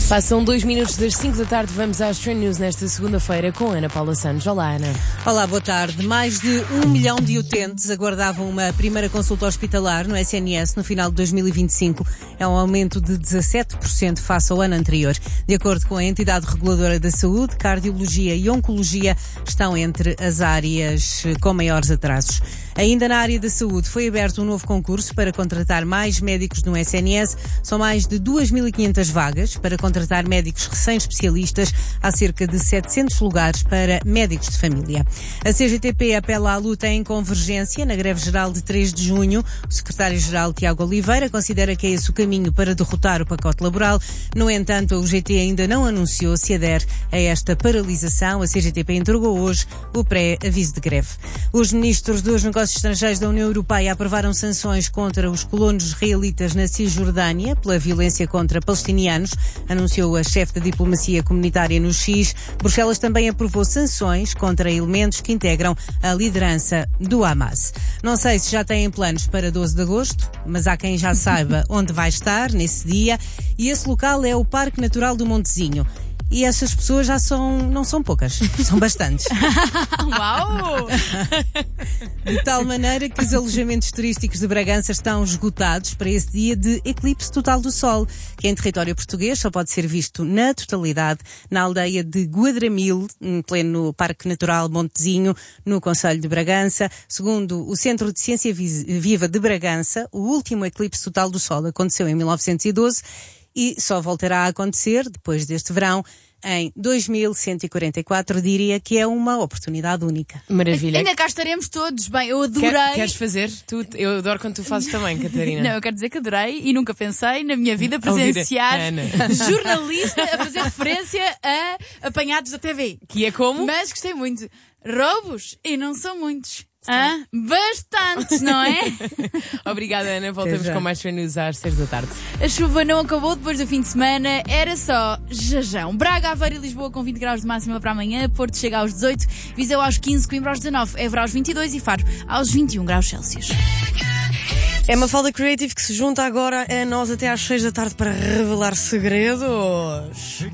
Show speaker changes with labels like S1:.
S1: Passam 2 minutos das 5 da tarde, vamos às Trend News nesta segunda-feira com Ana Paula Santos. Olá, Ana.
S2: Olá, boa tarde. Mais de 1 milhão de utentes aguardavam uma primeira consulta hospitalar no SNS no final de 2025. É um aumento de 17% face ao ano anterior. De acordo com a entidade reguladora da saúde, cardiologia e oncologia estão entre as áreas com maiores atrasos. Ainda na área da saúde foi aberto um novo concurso para contratar mais médicos no SNS. São mais de 2.500 vagas para contratar médicos recém-especialistas. Há cerca de 700 lugares para médicos de família. A CGTP apela à luta em convergência na greve geral de 3 de junho. O secretário-geral Tiago Oliveira considera que é esse o caminho para derrotar o pacote laboral. No entanto, a UGT ainda não anunciou se adere a esta paralisação. A CGTP entregou hoje o pré-aviso de greve. Os ministros dos Negócios Estrangeiros da União Europeia aprovaram sanções contra os colonos israelitas na Cisjordânia pela violência contra palestinianos, anunciou a chefe da diplomacia comunitária no X. Bruxelas também aprovou sanções contra elementos que integram a liderança do Hamas. Não sei se já têm planos para 12 de agosto, mas há quem já saiba onde vai estar nesse dia, e esse local é o Parque Natural do Montezinho. E essas pessoas não são poucas, são bastantes.
S3: Uau!
S2: De tal maneira que os alojamentos turísticos de Bragança estão esgotados para esse dia de eclipse total do Sol, que em território português só pode ser visto na totalidade na aldeia de Guadramil, em pleno Parque Natural Montezinho, no concelho de Bragança. Segundo o Centro de Ciência Viva de Bragança, o último eclipse total do Sol aconteceu em 1912 e só voltará a acontecer, depois deste verão, em 2144, diria que é uma oportunidade única.
S1: Maravilha.
S3: Ainda cá estaremos todos. Bem, eu adorei.
S1: Queres fazer? Eu adoro quando tu fazes também, Catarina.
S3: Não, eu quero dizer que adorei e nunca pensei na minha vida presenciar jornalista a fazer referência a apanhados da TV.
S1: Que é como?
S3: Mas gostei muito. Roubos, e não são muitos. Bastantes, não é?
S1: Obrigada, Ana. Voltamos com mais Trend News às 6 da tarde.
S3: A chuva não acabou depois do fim de semana, era só jajão. Braga, Aveiro e Lisboa com 20 graus de máxima para amanhã, Porto chega aos 18, Viseu aos 15, Coimbra aos 19, Évora aos 22 e Faro aos 21 graus Celsius.
S4: É Mafalda Creative que se junta agora a nós até às 6 da tarde para revelar segredos.